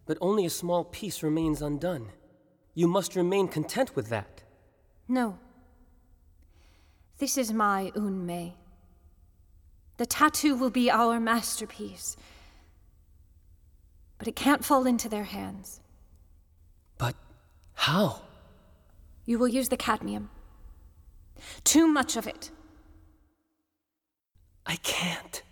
But only a small piece remains undone. You must remain content with that. No. This is my Unmei. The tattoo will be our masterpiece. But it can't fall into their hands. But how? You will use the cadmium. Too much of it. I can't.